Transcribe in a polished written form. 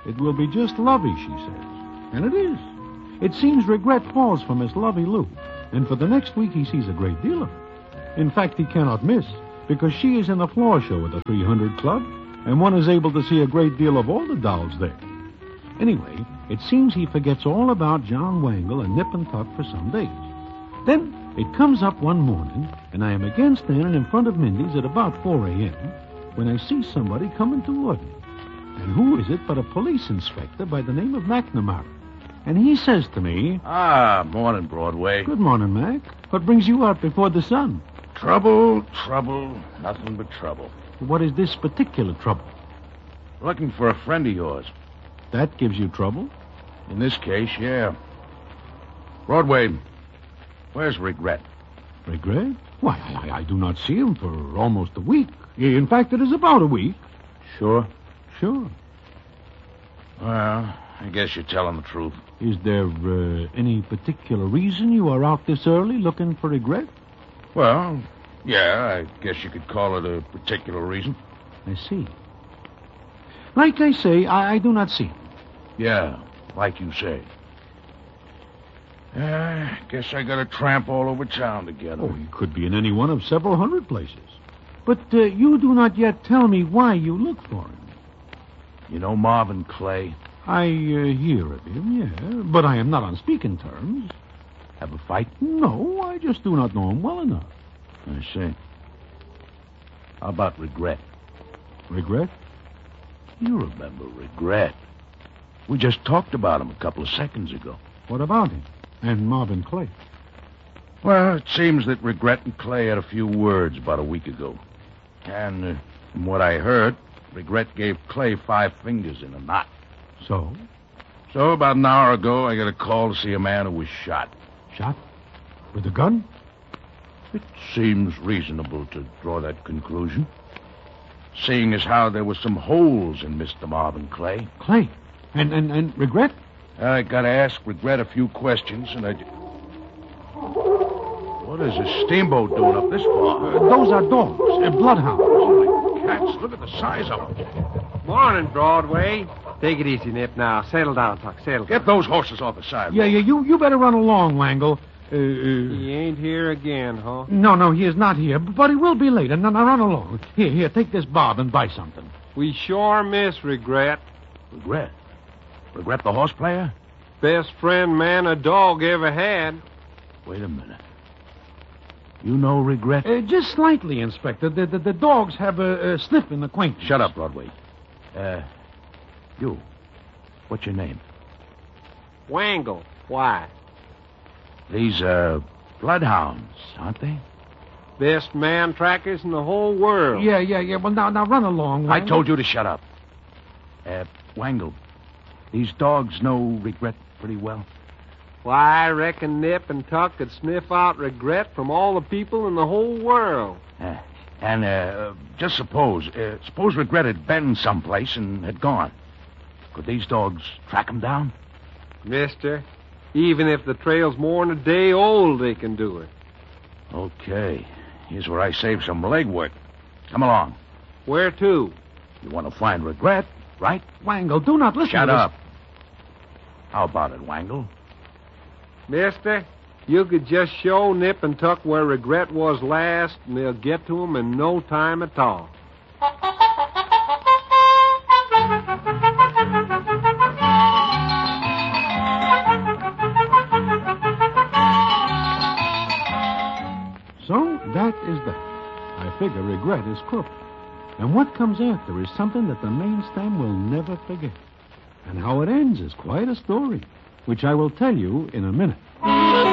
It will be just lovey, she says. And it is. It seems Regret falls for Miss Lovey Lou, and for the next week he sees a great deal of her. In fact, he cannot miss, because she is in the floor show at the 300 Club, and one is able to see a great deal of all the dolls there. Anyway, it seems he forgets all about John Wangle and Nip and Tuck for some days. Then it comes up one morning, and I am again standing in front of Mindy's at about 4 a.m., when I see somebody coming toward me. And who is it but a police inspector by the name of McNamara? And he says to me... Morning, Broadway. Good morning, Mac. What brings you out before the sun? Trouble, nothing but trouble. What is this particular trouble? Looking for a friend of yours. That gives you trouble? In this case, yeah. Broadway, where's Regret? Regret? Why, I do not see him for almost a week. In fact, it is about a week. Sure? Sure. Well, I guess you're telling the truth. Is there any particular reason you are out this early looking for Regret? Well, yeah, I guess you could call it a particular reason. I see. Like I say, I do not see him. Yeah, like you say. Guess I gotta tramp all over town together. Oh, he could be in any one of several hundred places. But you do not yet tell me why you look for him. You know Marvin Clay? I hear of him, yeah, but I am not on speaking terms. Have a fight? No, I just do not know him well enough. I see. How about Regret? Regret? You remember Regret. We just talked about him a couple of seconds ago. What about him? And Marvin Clay? Well, it seems that Regret and Clay had a few words about a week ago. And from what I heard, Regret gave Clay 5 fingers in a knot. So? So about an hour ago, I got a call to see a man who was shot. Shot? With a gun? It seems reasonable to draw that conclusion. Seeing as how there were some holes in Mr. Marvin Clay. Clay? And Regret? I got to ask Regret a few questions, and What is a steamboat doing up this far? Those are dogs, bloodhounds. Holy cats, look at the size of them. Morning, Broadway. Take it easy, Nip, now. Settle down, Tuck. Settle down. Get those horses off the side. Yeah, you better run along, Wangle. He ain't here again, huh? No, he is not here, but he will be late. Now run along. Here, take this bob and buy something. We sure miss Regret. Regret? Regret the horse player? Best friend man a dog ever had. Wait a minute. You know Regret? Just slightly, Inspector. The dogs have a sniff in acquaintance. Shut up, Broadway. You. What's your name? Wangle. Why? These are bloodhounds, aren't they? Best man trackers in the whole world. Yeah. Well, now run along, Wangle. I told you to shut up. Wangle, these dogs know Regret pretty well. Why, I reckon Nip and Tuck could sniff out Regret from all the people in the whole world. Just suppose Regret had been someplace and had gone. Could these dogs track him down? Mister, even if the trail's more than a day old, they can do it. Okay. Here's where I save some legwork. Come along. Where to? You want to find Regret, right? Wangle, do not listen Shut to this. up. How about it, Wangle? Mister, you could just show Nip and Tuck where Regret was last, and they'll get to him in no time at all. So, that is that. I figure Regret is crooked. And what comes after is something that the main stem will never forget. And how it ends is quite a story, which I will tell you in a minute.